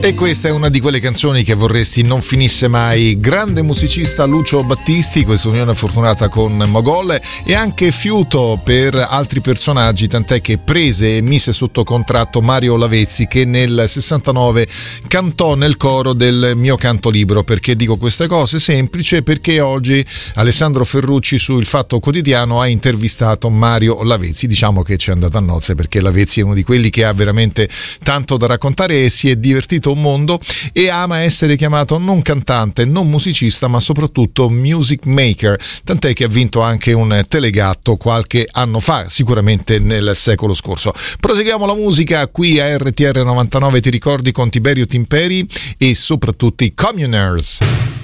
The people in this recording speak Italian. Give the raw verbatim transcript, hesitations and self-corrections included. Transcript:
E questa è una di quelle canzoni che vorresti non finisse mai. Grande musicista Lucio Battisti, questa unione fortunata con Mogol, e anche fiuto per altri personaggi, tant'è che prese e mise sotto contratto Mario Lavezzi, che nel sessantanove cantò nel coro del Mio Canto Libero. Perché dico queste cose? Semplice, perché oggi Alessandro Ferrucci su Il Fatto Quotidiano ha intervistato Mario Lavezzi. Diciamo che ci è andata a nozze, perché Lavezzi è uno di quelli che ha veramente tanto da raccontare e si è divertito un mondo, e ama essere chiamato non cantante, non musicista, ma soprattutto music maker, tant'è che ha vinto anche un Telegatto qualche anno fa, sicuramente nel secolo scorso. Proseguiamo la musica qui a R T R novantanove, ti ricordi, con Tiberio Timperi e soprattutto i Communers.